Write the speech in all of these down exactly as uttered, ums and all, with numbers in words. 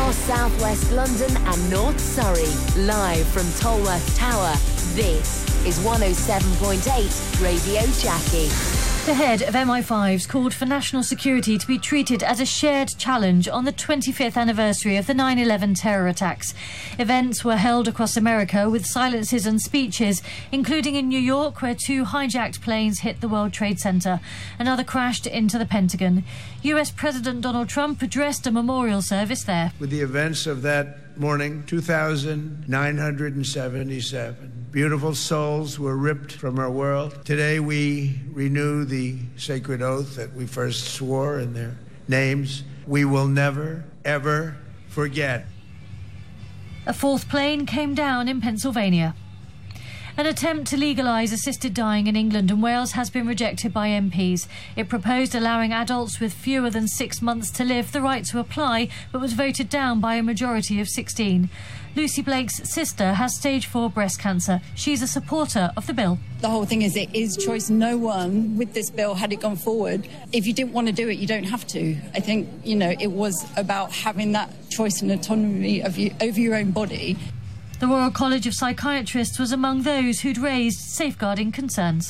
across southwest London and North Surrey. Live from Tolworth Tower, this is one oh seven point eight Radio Jackie. The head of M I five's called for national security to be treated as a shared challenge on the twenty-fifth anniversary of the nine eleven terror attacks. Events were held across America with silences and speeches, including in New York, where two hijacked planes hit the World Trade Center. Another crashed into the Pentagon. U S President Donald Trump addressed a memorial service there. With the events of that morning, two thousand nine hundred seventy-seven beautiful souls were ripped from our world. Today we renew the sacred oath that we first swore in their names. We will never, ever forget. A fourth plane came down in Pennsylvania. An attempt to legalise assisted dying in England and Wales has been rejected by M Ps. It proposed allowing adults with fewer than six months to live the right to apply, but was voted down by a majority of sixteen. Lucy Blake's sister has stage four breast cancer. She's a supporter of the bill. The whole thing is it is choice. No one with this bill, had it gone forward, if you didn't want to do it, you don't have to. I think, you know, it was about having that choice and autonomy of you, over your own body. The Royal College of Psychiatrists was among those who'd raised safeguarding concerns.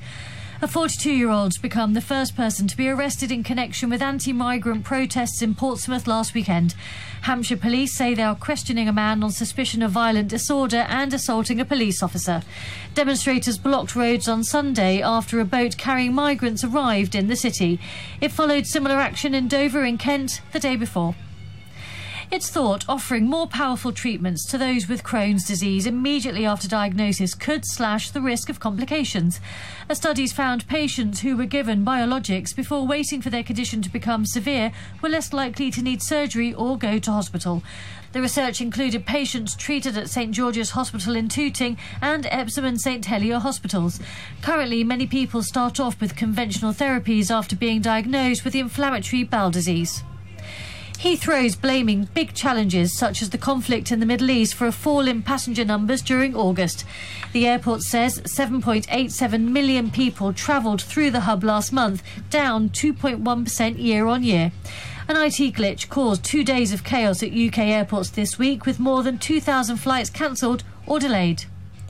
A forty-two-year-old's become the first person to be arrested in connection with anti-migrant protests in Portsmouth last weekend. Hampshire police say they are questioning a man on suspicion of violent disorder and assaulting a police officer. Demonstrators blocked roads on Sunday after a boat carrying migrants arrived in the city. It followed similar action in Dover in Kent the day before. It's thought offering more powerful treatments to those with Crohn's disease immediately after diagnosis could slash the risk of complications. A study's found patients who were given biologics before waiting for their condition to become severe were less likely to need surgery or go to hospital. The research included patients treated at St George's Hospital in Tooting and Epsom and St Helier hospitals. Currently, many people start off with conventional therapies after being diagnosed with inflammatory bowel disease. Heathrow's blaming big challenges such as the conflict in the Middle East for a fall in passenger numbers during August. The airport says seven point eight seven million people travelled through the hub last month, down two point one percent year on year. An I T glitch caused two days of chaos at U K airports this week, with more than two thousand flights cancelled or delayed.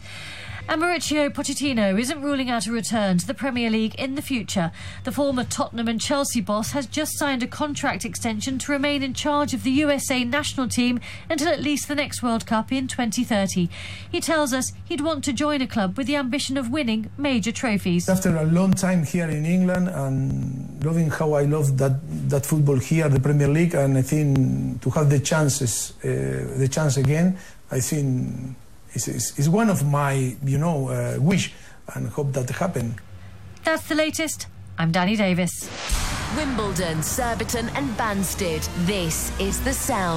And Mauricio Pochettino isn't ruling out a return to the Premier League in the future. The former Tottenham and Chelsea boss has just signed a contract extension to remain in charge of the U S A national team until at least the next World Cup in twenty thirty. He tells us he'd want to join a club with the ambition of winning major trophies. After a long time here in England and loving how I love that, that football here, the Premier League, and I think to have the chances, uh, the chance again, I think It's, it's, it's one of my, you know, uh, wish and hope that happen. That's the latest. I'm Danny Davis. Wimbledon, Surbiton and Banstead. This is The Sound.